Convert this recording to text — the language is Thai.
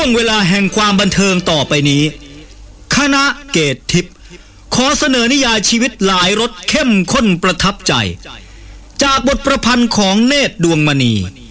วงเวลาแห่งความบันเทิงต่อไปนี้คณะเกตทิพย์ขอเสนอนิยายชีวิตหลายรสเข้มข้นประทับใจจากบทประพันธ์ของเนตรดวงมณี